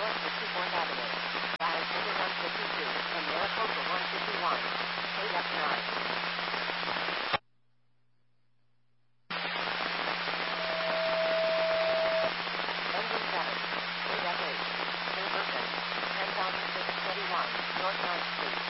north to 24th Avenue. Alexander 152 and Maricopa 151. KF9. Engine 7. KF8. St. Bertrand. 10,621 North 9th Street.